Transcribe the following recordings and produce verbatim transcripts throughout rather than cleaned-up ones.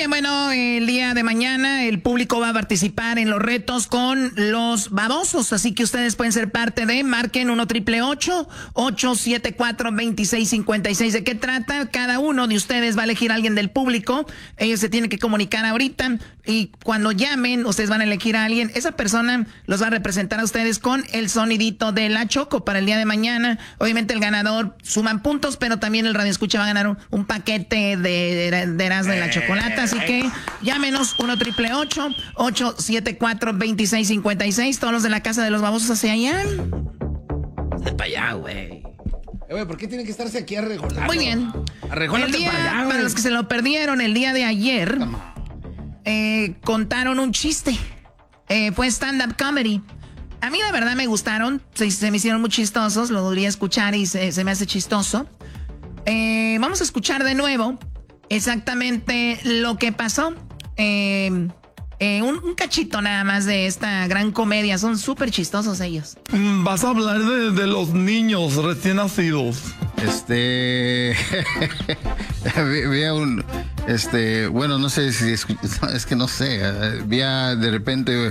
bien, bueno, el día de mañana el público va a participar en los retos con los babosos, así que ustedes pueden ser parte de, marquen uno triple ocho, ocho siete cuatro, dos seis cinco seis. ¿De qué trata? Cada uno de ustedes va a elegir a alguien del público, ellos se tienen que comunicar ahorita y cuando llamen ustedes van a elegir a alguien, esa persona los va a representar a ustedes con el sonidito de la Choco para el día de mañana. Obviamente el ganador suman puntos, pero también el radioescucha va a ganar un, un paquete de, de, de Erasmo de la Chocolata, así que llámenos uno triple ocho, ocho siete cuatro, dos seis cinco seis. Todos los de la casa de los babosos hacia allá. De para allá, güey. Eh, güey, ¿por qué tiene que estarse aquí arreglando? Muy bien. Arreglándote para allá, güey. Para los que se lo perdieron el día de ayer, eh, contaron un chiste. Eh, fue stand-up comedy. A mí la verdad me gustaron, se, se me hicieron muy chistosos, lo debería escuchar y se, se me hace chistoso. Eh, vamos a escuchar de nuevo exactamente lo que pasó. Eh, eh, un, un cachito nada más de esta gran comedia, son súper chistosos ellos. Vas a hablar de, de los niños recién nacidos. Este... vi a un... Este, bueno, no sé si es, es que no sé, vi a, de repente,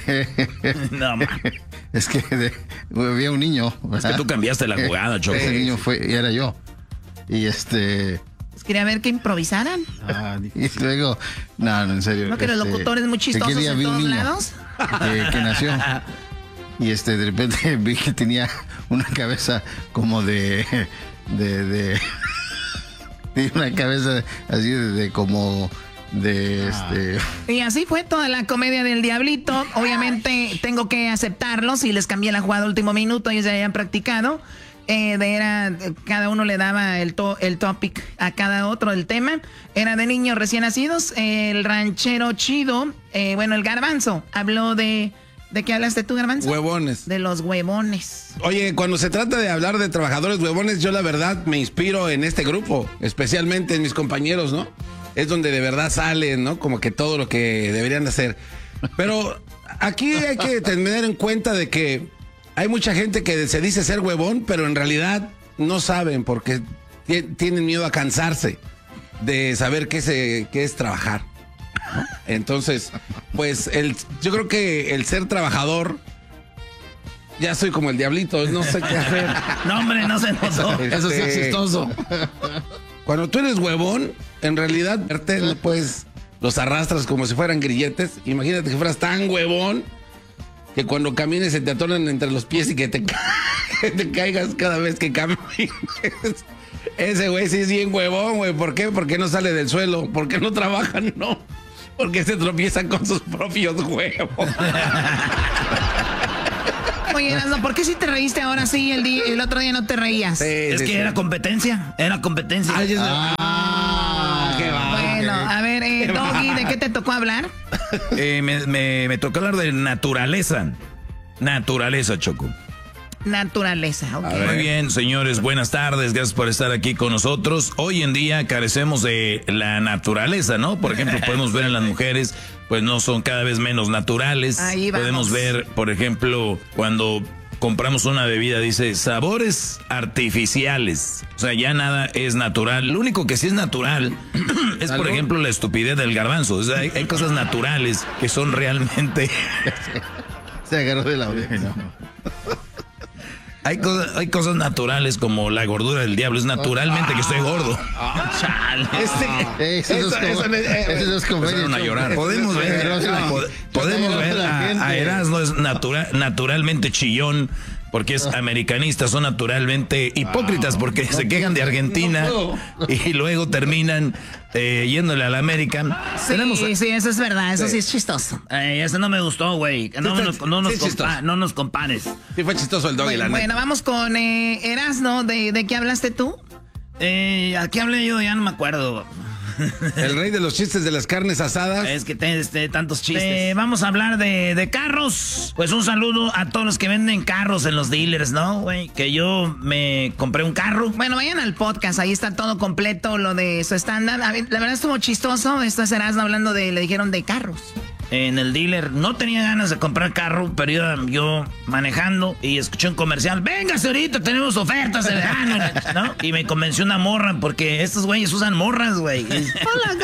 no, es que de, vi a un niño. ¿Verdad? Es que tú cambiaste la jugada, Choco. Ese niño fue, y era yo. Y este... Pues quería ver que improvisaran. Ah, y luego, no, no, en serio. ¿No que los este, locutores muy chistosos día en vi un todos niño lados? Que, que nació. Y este, de repente vi que tenía una cabeza como de... de, de Tiene una cabeza así de, de como de este. Y así fue toda la comedia del Diablito. Obviamente tengo que aceptarlo. Si les cambié la jugada último minuto, ellos ya habían practicado. Eh, de era, cada uno le daba el, to, el topic a cada otro del tema. Era de niños recién nacidos. El ranchero chido, eh, bueno, el Garbanzo, habló de... ¿De qué hablaste tú, Garbanzo? Huevones. De los huevones. Oye, cuando se trata de hablar de trabajadores huevones, yo la verdad me inspiro en este grupo, especialmente en mis compañeros, ¿no? Es donde de verdad salen, ¿no? Como que todo lo que deberían de hacer. Pero aquí hay que tener en cuenta de que hay mucha gente que se dice ser huevón, pero en realidad no saben porque tienen miedo a cansarse de saber qué, se, qué es trabajar, ¿no? Entonces, pues el, yo creo que el ser trabajador, ya soy como el Diablito, no sé qué hacer. No, hombre, no se notó. Este, Eso sí es chistoso. Cuando tú eres huevón, en realidad, pues los arrastras como si fueran grilletes. Imagínate que fueras tan huevón que cuando camines se te atoran entre los pies y que te, que te caigas cada vez que camines. Ese güey sí es bien huevón, güey. ¿Por qué? Porque no sale del suelo. ¿Por qué no trabaja? No. Porque se tropiezan con sus propios huevos. Oye, Erasmo, ¿por qué si te reíste ahora sí el, día, el otro día no te reías? Sí, es sí, que sí. era competencia. Era competencia. Ay, es... Ah, ah, qué va. Bueno, a ver, eh, Doggy, ¿de qué te tocó hablar? Eh, me, me, me tocó hablar de naturaleza. Naturaleza, Choco. Naturaleza, ok. Muy bien, señores, buenas tardes, gracias por estar aquí con nosotros. Hoy en día carecemos de la naturaleza, ¿no? Por ejemplo, podemos ver en las mujeres, pues no son cada vez menos naturales. Ahí vamos. Podemos ver, por ejemplo, cuando compramos una bebida, dice sabores artificiales. O sea, ya nada es natural. Lo único que sí es natural es, por ejemplo, la estupidez del Garbanzo. O sea, hay, hay cosas naturales que son realmente... Se agarró de la oreja. No. Hay cosas, hay cosas naturales como la gordura del diablo. Es naturalmente que estoy gordo. Ah, chale. Este, eso, eso, eso, no, eso no es comedia. Empezaron a llorar. Podemos ver, no, podemos ver a, a Erasmo es natura, naturalmente chillón porque es americanista. Son naturalmente hipócritas porque se quejan de Argentina y luego terminan eh, yéndole a la América. Sí, Tenemos... sí, eso es verdad. Eso sí, sí es chistoso. Eh, eso no me gustó, güey. No, no, no, no, nos sí compa no nos compares. Sí fue chistoso el Doggy, bueno, la neta. Bueno, vamos con eh, Erasmo. ¿De, ¿De qué hablaste tú? Eh, ¿a qué hablé yo? Ya no me acuerdo. El rey de los chistes de las carnes asadas. Es que tienes este, tantos chistes. Eh, vamos a hablar de, de carros. Pues un saludo a todos los que venden carros en los dealers, ¿no, güey? Que yo me compré un carro. Bueno, vayan al podcast, ahí está todo completo, lo de su estándar. La verdad estuvo chistoso. Esto es Erasmo hablando de, le dijeron de carros. En el dealer, no tenía ganas de comprar carro, pero yo, yo manejando y escuché un comercial. Véngase ahorita, tenemos ofertas de verano, ¿no? Y me convenció una morra porque estos güeyes usan morras, güey. Hola, ¿cómo estás?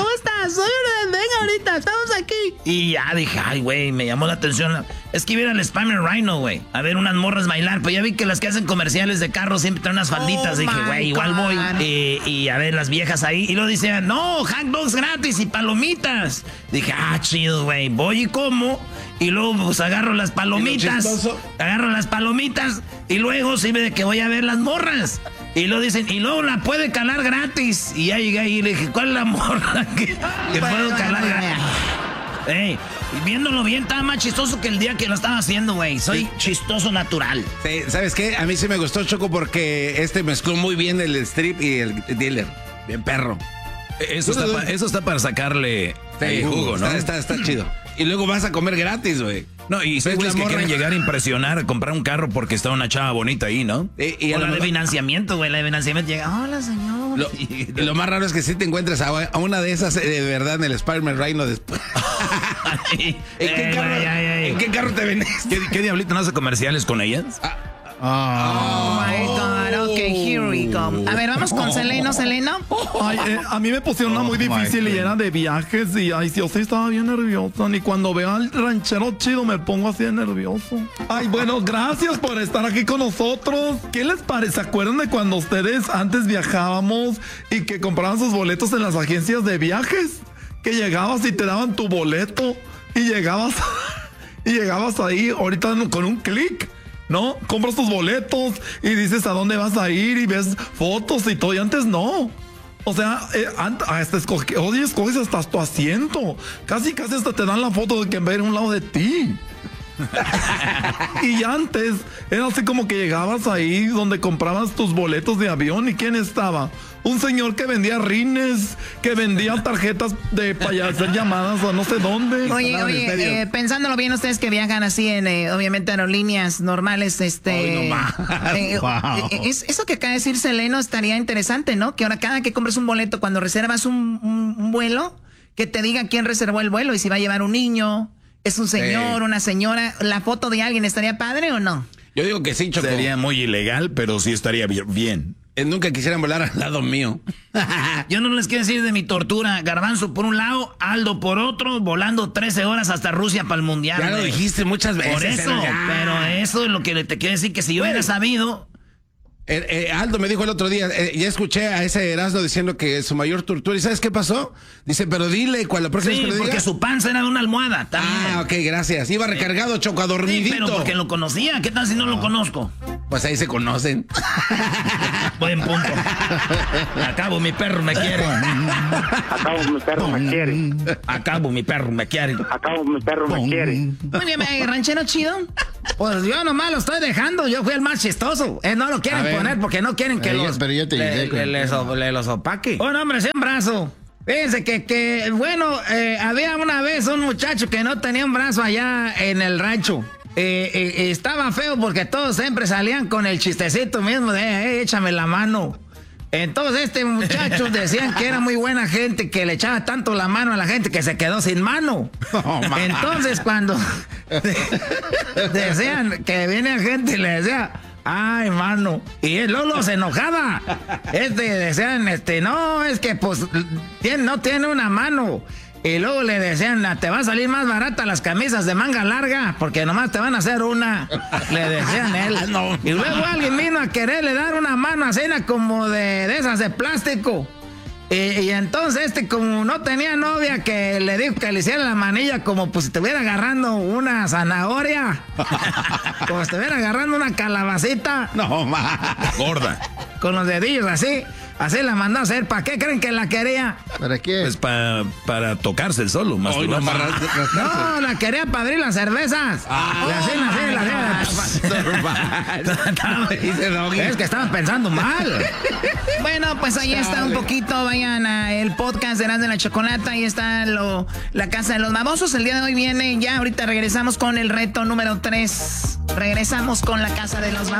soy una... Venga ahorita, estamos aquí. Y ya dije, ay, güey, me llamó la atención. Es que iba a ir al Spammer Rhino, güey, a ver unas morras bailar. Pues ya vi que las que hacen comerciales de carros siempre traen unas falditas. Oh, dije, güey, igual voy. Y, y a ver las viejas ahí. Y luego decían, no, hot dogs gratis y palomitas. Dije, ah, chido, güey, voy y como. Y luego pues agarro las palomitas. Agarro las palomitas. Y luego sí ve de que voy a ver las morras. Y luego dicen, y luego la puede calar gratis. Y ya llegué ahí y le dije, ¿cuál es la morra que, que puedo calar gratis? Ey, viéndolo bien, estaba más chistoso que el día que lo estaba haciendo, güey. Soy sí. chistoso natural. Sí, ¿sabes qué? A mí sí me gustó, Choco, porque este mezcló muy bien el strip y el dealer. Bien perro. Eso está, pa, eso está para sacarle sí, jugo, ¿no? Está, está, está chido. Y luego vas a comer gratis, güey. No, y si güeyes que quieren llegar a impresionar, comprar un carro porque está una chava bonita ahí, ¿no? Y, y o la de financiamiento, güey, la de financiamiento llega, hola, señor. Lo, y lo más raro es que sí te encuentras a, a una de esas de verdad en el Spider-Man Rhino después. ¿En, qué carro, ay, ay, ay. ¿En qué carro te vendes? ¿Qué, ¿Qué diablito no hace comerciales con ellas? Ah. Oh, oh my God, ok, here we go. A ver, vamos con Seleno, Seleno. Ay, eh, a mí me pusieron una muy difícil y era de viajes y ay, yo sí estaba bien nervioso. Ni cuando veo al ranchero chido me pongo así de nervioso. Ay, bueno, gracias por estar aquí con nosotros. ¿Qué les parece? ¿Se acuerdan de cuando ustedes antes viajábamos y que compraban sus boletos en las agencias de viajes? Que llegabas y te daban tu boleto y llegabas y llegabas ahí ahorita con un clic, ¿no? Compras tus boletos y dices a dónde vas a ir y ves fotos y todo. Y antes no. O sea, eh, hasta escoge, oye, escoges hasta tu asiento. Casi, casi hasta te dan la foto de que ver a un lado de ti. Y antes era así como que llegabas ahí donde comprabas tus boletos de avión. ¿Y quién estaba? Un señor que vendía rines, que vendía tarjetas de para hacer llamadas o no sé dónde. Oye, oye, eh, pensándolo bien, ustedes que viajan así en, eh, obviamente, aerolíneas normales, este... Oh, no eh, wow. eh, es, eso que acaba de decir Seleno estaría interesante, ¿no? Que ahora cada que compres un boleto, cuando reservas un, un, un vuelo, que te diga quién reservó el vuelo y si va a llevar un niño, es un señor, sí. una señora, la foto de alguien, ¿estaría padre o no? Yo digo que sí, Choco. Sería muy ilegal, pero sí estaría bien. Nunca quisieran volar al lado mío. Yo no les quiero decir de mi tortura. Garbanzo por un lado, Aldo por otro, volando trece horas hasta Rusia para el mundial. Ya lo wey. dijiste muchas veces. Por eso, pero eso es lo que te quiero decir, que si yo hubiera sabido... Eh, eh, Aldo me dijo el otro día, eh, ya escuché a ese Erasmo diciendo que su mayor tortura, ¿y sabes qué pasó? Dice, pero dile cuál la próxima sí, vez que le diga. porque su panza era de una almohada también. Ah, ok, gracias. Iba recargado, Choco, adormidito. Sí, pero porque lo conocía. ¿Qué tal si no, no lo conozco? Pues ahí se conocen. Buen punto. Acabo, mi perro me quiere. Acabo, mi perro me quiere. Acabo, mi perro me quiere. Acabo, mi perro me quiere. Muy bien, ranchero chido. Pues yo nomás lo estoy dejando. Yo fui el más chistoso. Eh, no lo quieren poner porque no quieren que pero los... Ya, pero ya te le, diré, le, le, le, le los opaque. Oh, no, hombre, sin brazo. Fíjense que, que bueno, eh, había una vez un muchacho que no tenía un brazo allá en el rancho. Eh, eh, estaba feo porque todos siempre salían con el chistecito mismo de, eh, échame la mano. Entonces este muchacho decían que era muy buena gente, que le echaba tanto la mano a la gente que se quedó sin mano. Oh, entonces cuando decían que viene gente y le decía, ay, mano, y él Lolo se enojaba. Este decían, este, no, es que pues tiene, no tiene una mano. Y luego le decían, te va a salir más barata las camisas de manga larga, porque nomás te van a hacer una. Le decían él. No. Y luego alguien vino a quererle dar una mano así como de, de esas de plástico. Y, y entonces este, como no tenía novia, que le dijo que le hiciera la manilla como pues si estuviera agarrando una zanahoria. Como si estuviera agarrando una calabacita. No, ma. Gorda. Con los dedillos así. Así la mandó a hacer. ¿Para qué creen que la quería? ¿Para qué? Pues pa, para tocarse el solo, más no, más no, la quería para abrir las cervezas. Ah, la cena, así, la cena. Es que estaban pensando mal. Bueno, pues ahí está un poquito. Vayan a el podcast de Erasmo de la Chocolata. Ahí está lo, la Casa de los Babosos. El día de hoy viene ya. Ahorita regresamos con el reto número tres. Regresamos con la Casa de los Babosos.